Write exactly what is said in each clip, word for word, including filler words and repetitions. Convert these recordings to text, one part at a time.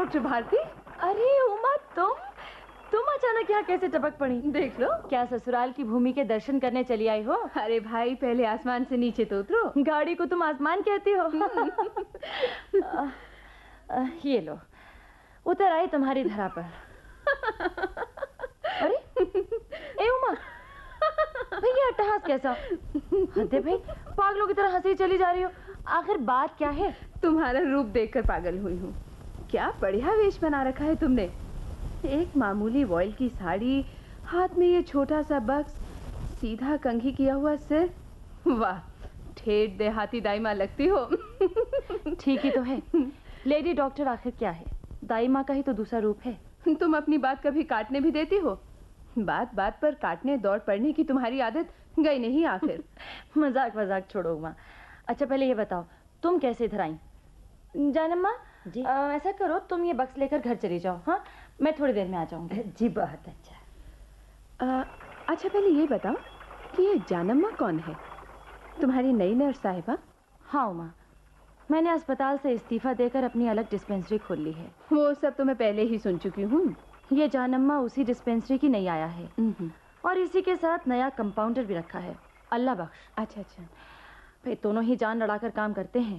Doctor Bharti. अरे उमा, तुम तुम अचानक यहाँ कैसे टपक पड़ी? देख लो, क्या ससुराल की भूमि के दर्शन करने चली आई हो? अरे भाई, पहले आसमान से नीचे तो उतरो। गाड़ी को तुम आसमान कहती हो? आ, आ, ये लो, उतर आई तुम्हारी धरा पर। अरे ए उमा, भाई ये अट्टहास कैसा? हद है भाई, पागलों की तरह हंसी चली जा रही हो। आखिर बात क्या है? तुम्हारा रूप देखकर पागल हुई हूँ। क्या बढ़िया वेश बना रखा है तुमने। एक मामूली वॉयल की साड़ी, हाथ में ये छोटा सा बक्स, सीधा कंघी किया हुआ सिर। वाह, ठेठ देहाती दाई माँ लगती हो। ठीक ही तो है। लेडी डॉक्टर आखिर क्या है? दाई माँ का ही तो दूसरा रूप है। तुम अपनी बात कभी काटने भी देती हो? बात बात पर काटने दौड़ पड़ने की तुम्हारी आदत गई नहीं आखिर। मजाक मजाक छोड़ो माँ। अच्छा पहले ये बताओ, तुम कैसे इधर आई? जानम्मा जी, आ, ऐसा करो, तुम ये बक्स लेकर घर चली जाओ। हाँ, मैं थोड़ी देर में आ जाऊंगी। जी बहुत अच्छा। आ, अच्छा पहले ये बताओ कि ये जानम्मा कौन है? तुम्हारी नई नर्स साहिबा? हाँ उमा, मैंने अस्पताल से इस्तीफा देकर अपनी अलग डिस्पेंसरी खोल ली है। वो सब तो मैं पहले ही सुन चुकी हूँ। ये जानम्मा उसी डिस्पेंसरी की नई आया है और इसी के साथ नया कंपाउंडर भी रखा है, अल्लाह बख्श। अच्छा अच्छा। भाई दोनों ही जान लड़ाकर काम करते हैं।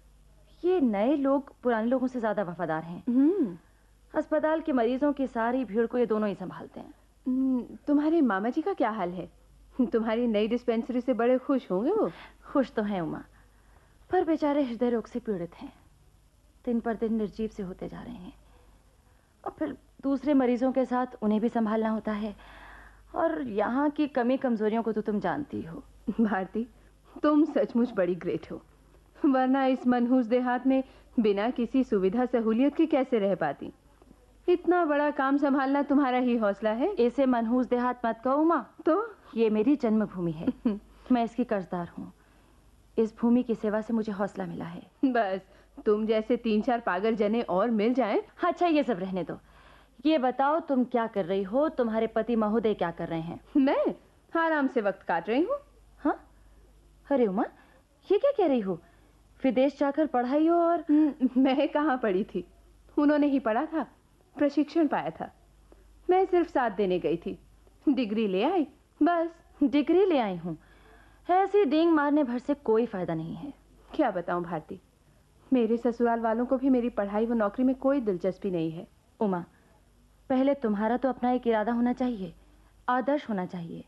ये नए लोग पुराने लोगों से ज्यादा वफादार हैं। अस्पताल के मरीजों की सारी भीड़ को ये दोनों ही संभालते हैं। तुम्हारे मामा जी का क्या हाल है? तुम्हारी नई डिस्पेंसरी से बड़े खुश होंगे वो। खुश तो हैं उमा, पर बेचारे हृदय रोग से पीड़ित हैं। दिन पर दिन निर्जीव से होते जा रहे हैं और फिर दूसरे मरीजों के साथ उन्हें भी संभालना होता है। और यहाँ की कमी कमजोरियों को तो तुम जानती हो। भारती, तुम सचमुच बड़ी ग्रेट हो, वरना इस मनहूस देहात में बिना किसी सुविधा सहूलियत के कैसे रह पाती? इतना बड़ा काम संभालना तुम्हारा ही हौसला है। ऐसे मनहूस देहात मत कहो उमा। तो ये मेरी जन्मभूमि है, मैं इसकी कर्जदार हूँ। इस भूमि की सेवा से मुझे हौसला मिला है। बस तुम जैसे तीन चार पागल जने और मिल जाएं। अच्छा ये सब रहने दो, ये बताओ तुम क्या कर रही हो? तुम्हारे पति महोदय क्या कर रहे हैं? मैं आराम से वक्त काट रही हूँ। हाँ? अरे उमा, ये क्या कह रही हो? विदेश जाकर पढ़ाई हो? और मैं कहाँ पढ़ी थी, उन्होंने ही पढ़ा था, प्रशिक्षण पाया था। मैं सिर्फ साथ देने गई थी, डिग्री ले आई बस। डिग्री ले आई हूँ, ऐसी डींग मारने भर से कोई फायदा नहीं है। क्या बताऊं भारती, मेरे ससुराल वालों को भी मेरी पढ़ाई व नौकरी में कोई दिलचस्पी नहीं है। उमा, पहले तुम्हारा तो अपना एक इरादा होना चाहिए, आदर्श होना चाहिए।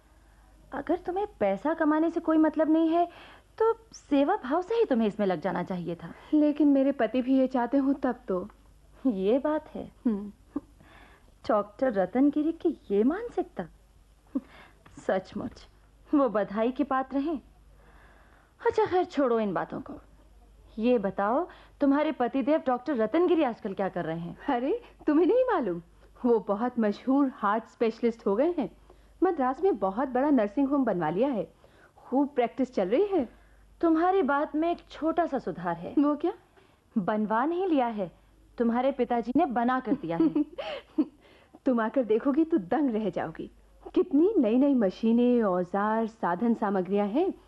अगर तुम्हें पैसा कमाने से कोई मतलब नहीं है तो सेवा भाव से ही तुम्हें इसमें लग जाना चाहिए था। लेकिन मेरे पति भी ये चाहते हो तब तो। ये बात है। डॉक्टर रतनगिरी की ये मानसिकता, सचमुच वो बधाई के पात्र हैं। अच्छा खैर छोड़ो इन बातों को, ये बताओ तुम्हारे पतिदेव डॉक्टर रतनगिरी आजकल क्या कर रहे हैं? अरे तुम्हें नहीं मालूम, वो बहुत मशहूर हार्ट स्पेशलिस्ट हो गए हैं। मद्रास में बहुत बड़ा नर्सिंग होम बनवा लिया है, खूब प्रैक्टिस चल रही है। तुम्हारी बात में एक छोटा सा सुधार है। वो क्या? बनवा नहीं लिया है, तुम्हारे पिताजी ने बना कर दिया है। तुम आकर देखोगी तो दंग रह जाओगी। कितनी नई नई मशीनें, औजार, साधन सामग्रियां हैं।